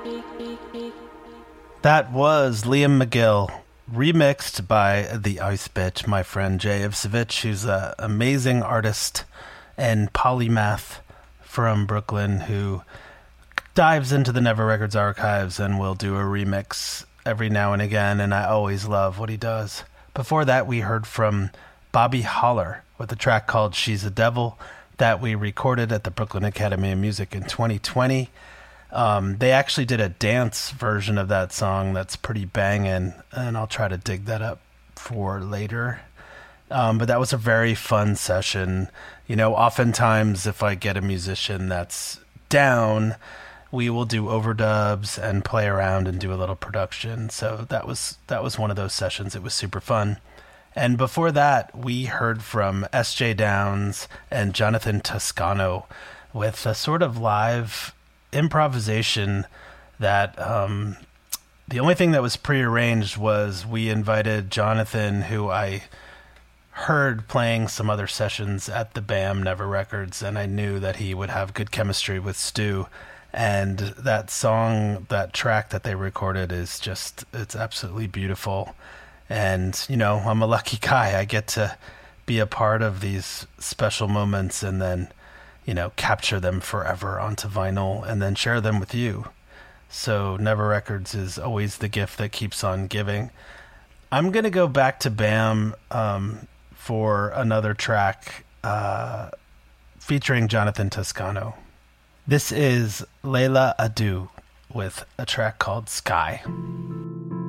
That was Liam McGill, remixed by the Ice Bitch, my friend Jay Ivsevich, who's an amazing artist and polymath from Brooklyn who dives into the Never Records archives and will do a remix every now and again, and I always love what he does. Before that, we heard from Bobby Holler with a track called She's a Devil that we recorded at the Brooklyn Academy of Music in 2020. They actually did a dance version of that song that's pretty banging, and I'll try to dig that up for later. But that was a very fun session. You know, oftentimes if I get a musician that's down, we will do overdubs and play around and do a little production. So that was one of those sessions. It was super fun. And before that, we heard from S.J. Downs and Jonathan Toscano with a sort of live improvisation that the only thing that was prearranged was we invited Jonathan, who I heard playing some other sessions at the BAM Never Records, and I knew that he would have good chemistry with Stu. And that song, that track that they recorded is just, it's absolutely beautiful. And, you know, I'm a lucky guy. I get to be a part of these special moments and then, you know, capture them forever onto vinyl and then share them with you. So Never Records is always the gift that keeps on giving. I'm going to go back to BAM for another track featuring Jonathan Toscano. This is Layla Adu with a track called Sky.